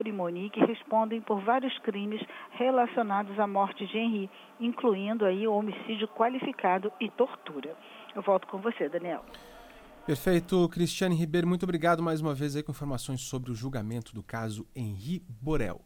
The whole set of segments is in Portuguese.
e Monique respondem por vários crimes relacionados à morte de Henri, incluindo aí o homicídio qualificado e tortura. Eu volto com você, Daniel. Perfeito, Cristiane Ribeiro, muito obrigado mais uma vez aí com informações sobre o julgamento do caso Henri Borel.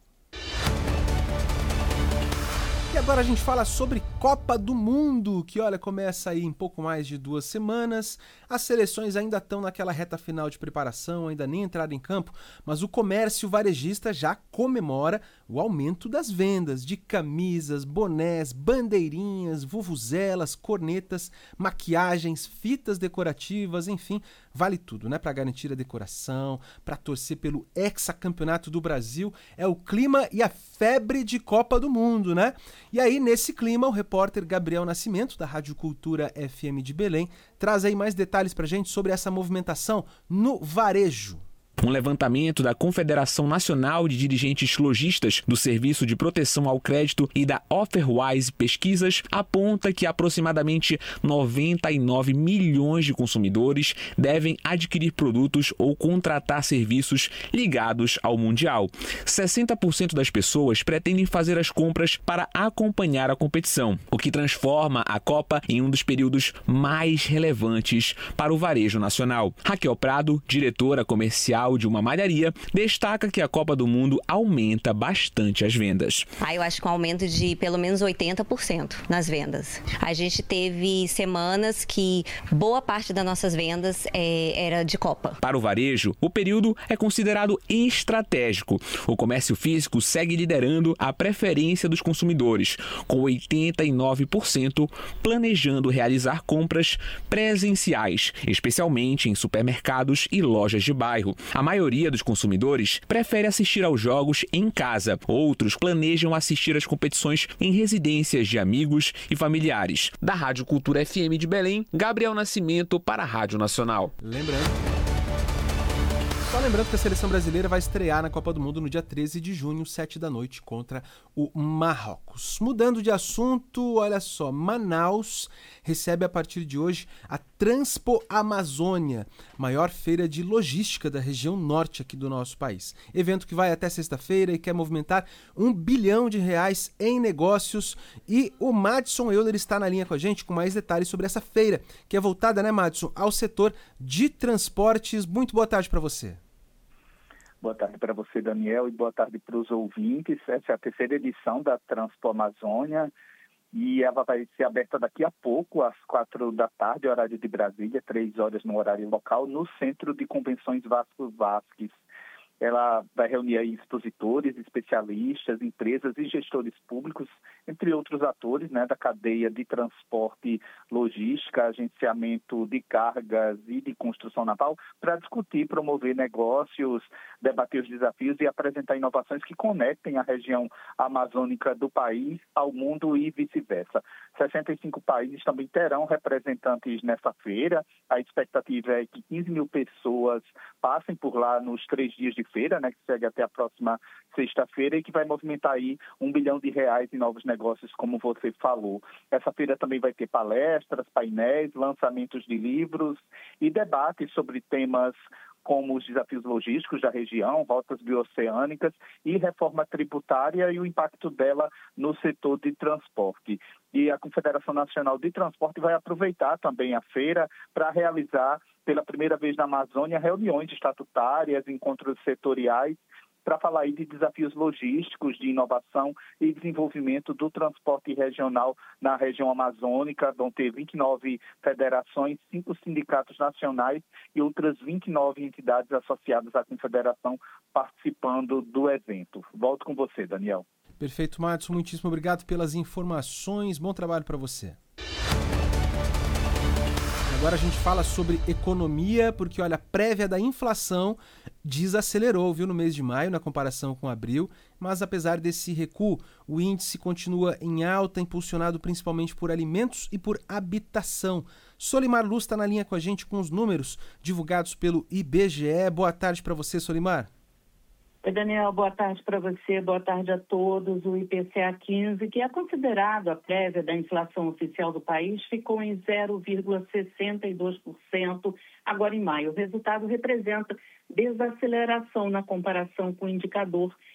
E agora a gente fala sobre Copa do Mundo, que olha, começa aí em pouco mais de 2 semanas. As seleções ainda estão naquela reta final de preparação, ainda nem entraram em campo, mas o comércio varejista já comemora o aumento das vendas de camisas, bonés, bandeirinhas, vuvuzelas, cornetas, maquiagens, fitas decorativas, enfim, vale tudo, né? Para garantir a decoração, para torcer pelo hexacampeonato do Brasil. É o clima e a febre de Copa do Mundo, né? E aí, nesse clima, o repórter Gabriel Nascimento, da Rádio Cultura FM de Belém, traz aí mais detalhes pra gente sobre essa movimentação no varejo. Um levantamento da Confederação Nacional de Dirigentes Lojistas do Serviço de Proteção ao Crédito e da Offerwise Pesquisas aponta que aproximadamente 99 milhões de consumidores devem adquirir produtos ou contratar serviços ligados ao Mundial. 60% das pessoas pretendem fazer as compras para acompanhar a competição, o que transforma a Copa em um dos períodos mais relevantes para o varejo nacional. Raquel Prado, diretora comercial de uma malharia, destaca que a Copa do Mundo aumenta bastante as vendas. Eu acho que um aumento de pelo menos 80% nas vendas. A gente teve semanas que boa parte das nossas vendas era de Copa. Para o varejo, o período é considerado estratégico. O comércio físico segue liderando a preferência dos consumidores, com 89% planejando realizar compras presenciais, especialmente em supermercados e lojas de bairro. A maioria dos consumidores prefere assistir aos jogos em casa. Outros planejam assistir às competições em residências de amigos e familiares. Da Rádio Cultura FM de Belém, Gabriel Nascimento para a Rádio Nacional. Só lembrando que a seleção brasileira vai estrear na Copa do Mundo no dia 13 de junho, 7 da noite, contra o Marrocos. Mudando de assunto, olha só, Manaus recebe a partir de hoje a Transpo Amazônia, maior feira de logística da região norte aqui do nosso país. Evento que vai até sexta-feira e quer movimentar R$1 bilhão em negócios. E o Madison Euler está na linha com a gente com mais detalhes sobre essa feira, que é voltada, né, Madison, ao setor de transportes. Muito boa tarde para você. Boa tarde para você, Daniel, e boa tarde para os ouvintes. Essa é a terceira edição da Transpo Amazônia e ela vai ser aberta daqui a pouco, às 4 da tarde, horário de Brasília, 3 horas no horário local, no Centro de Convenções Vasco Vasques. Ela vai reunir aí expositores, especialistas, empresas e gestores públicos, entre outros atores, né, da cadeia de transporte, logística, agenciamento de cargas e de construção naval, para discutir, promover negócios, debater os desafios e apresentar inovações que conectem a região amazônica do país ao mundo e vice-versa. 65 países também terão representantes nessa feira. A expectativa é que 15 mil pessoas passem por lá nos 3 dias de feira, né, que segue até a próxima sexta-feira e que vai movimentar aí R$1 bilhão em novos negócios, como você falou. Essa feira também vai ter palestras, painéis, lançamentos de livros e debates sobre temas como os desafios logísticos da região, rotas bioceânicas e reforma tributária e o impacto dela no setor de transporte. E a Confederação Nacional de Transporte vai aproveitar também a feira para realizar, pela primeira vez na Amazônia, reuniões estatutárias, encontros setoriais, para falar aí de desafios logísticos, de inovação e desenvolvimento do transporte regional na região amazônica. Vão ter 29 federações, 5 sindicatos nacionais e outras 29 entidades associadas à confederação participando do evento. Volto com você, Daniel. Perfeito, Madison. Muitíssimo obrigado pelas informações. Bom trabalho para você. Agora a gente fala sobre economia, porque olha, a prévia da inflação desacelerou, viu, no mês de maio, na comparação com abril, mas apesar desse recuo, o índice continua em alta, impulsionado principalmente por alimentos e por habitação. Solimar Luz está na linha com a gente com os números divulgados pelo IBGE. Boa tarde para você, Solimar. Oi, Daniel, boa tarde para você, boa tarde a todos. O IPCA 15, que é considerado a prévia da inflação oficial do país, ficou em 0,62% agora em maio. O resultado representa desaceleração na comparação com o indicador